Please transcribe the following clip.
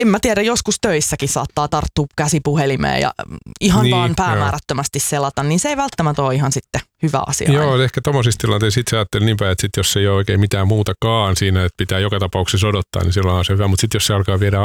en mä tiedä, joskus töissäkin saattaa tarttua käsipuhelimeen ja ihan niin, vaan päämäärättömästi selata, niin se ei välttämättä ole ihan sitten hyvä asia. Joo, aina. Ehkä tommosissa tilanteissa itse ajattelin niin päin, että sit jos ei ole oikein mitään muutakaan siinä, että pitää joka tapauksessa odottaa, niin silloin on se hyvä. Mutta sitten jos se alkaa viedä